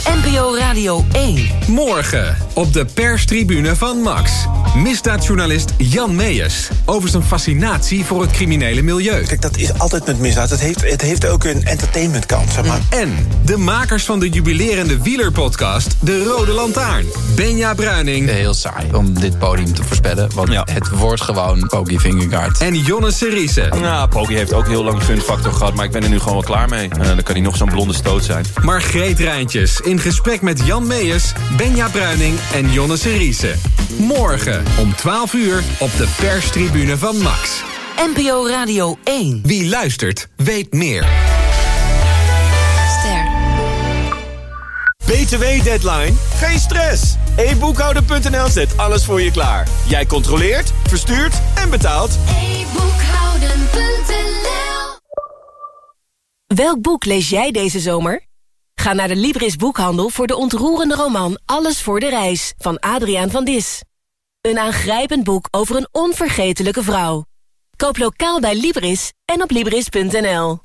NPO Radio 1. Morgen op de perstribune van Max. Misdaadjournalist Jan Meijers over zijn fascinatie voor het criminele milieu. Kijk, dat is altijd met misdaad. Het heeft ook een entertainmentkant, zeg maar. En de makers van de jubilerende wielerpodcast De Rode Lantaarn. Benja Bruining. Heel saai om dit podium te voorspellen. Want het wordt gewoon Poggi Vingegaard. En Jonne Seriese. Nou, Poggi heeft ook heel lang een gunfactor gehad, maar ik ben er nu gewoon wel klaar mee. Dan kan hij nog zo'n blonde stoot zijn. Margreet Rijntjes in gesprek met Jan Meijers, Benja Bruining en Jonne Seriese. Morgen om 12 uur op de perstribune van Max. NPO Radio 1. Wie luistert, weet meer. Ster. BTW-deadline? Geen stress. e-boekhouden.nl zet alles voor je klaar. Jij controleert, verstuurt en betaalt. e-boekhouden.nl. Welk boek lees jij deze zomer? Ga naar de Libris Boekhandel voor de ontroerende roman Alles voor de reis van Adriaan van Dis. Een aangrijpend boek over een onvergetelijke vrouw. Koop lokaal bij Libris en op Libris.nl.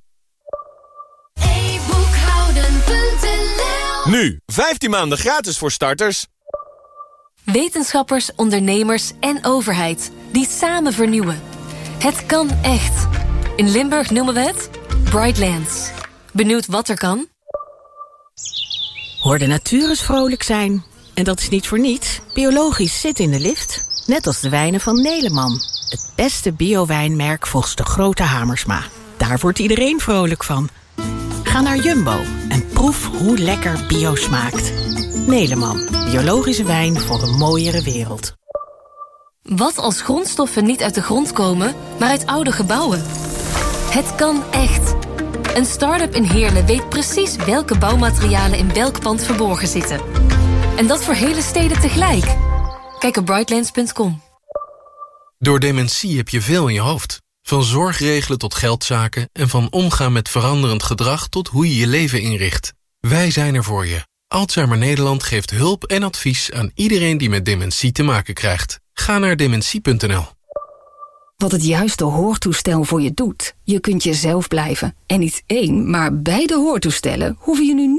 e-boekhouden.nl. Nu, 15 maanden gratis voor starters. Wetenschappers, ondernemers en overheid die samen vernieuwen. Het kan echt. In Limburg noemen we het Brightlands. Benieuwd wat er kan? Hoor de natuur eens vrolijk zijn. En dat is niet voor niets. Biologisch zit in de lift. Net als de wijnen van Neleman. Het beste bio-wijnmerk volgens de grote Hamersma. Daar wordt iedereen vrolijk van. Ga naar Jumbo en proef hoe lekker bio smaakt. Neleman. Biologische wijn voor een mooiere wereld. Wat als grondstoffen niet uit de grond komen, maar uit oude gebouwen? Het kan echt. Een start-up in Heerlen weet precies welke bouwmaterialen in welk pand verborgen zitten. En dat voor hele steden tegelijk. Kijk op brightlands.com. Door dementie heb je veel in je hoofd. Van zorgregelen tot geldzaken en van omgaan met veranderend gedrag tot hoe je je leven inricht. Wij zijn er voor je. Alzheimer Nederland geeft hulp en advies aan iedereen die met dementie te maken krijgt. Ga naar dementie.nl. Wat het juiste hoortoestel voor je doet. Je kunt jezelf blijven. En niet één, maar beide hoortoestellen hoeven je nu niet